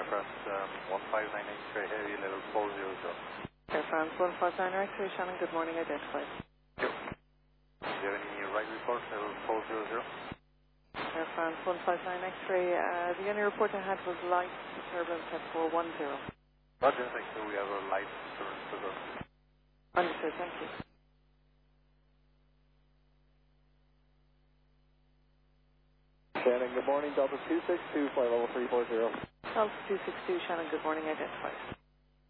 France 159 X-ray heavy level 400. Air France 159 X-ray, Shannon, good morning, identified. Yep. Do you have any right report level 400? Air France 159 X-ray, the only report I had was light disturbance at 410. Roger, thank you. We have a light disturbance to go. Understood, thank you. Shannon, good morning, Delta 262, flight level 340. Delta 262, Shannon, good morning, identified.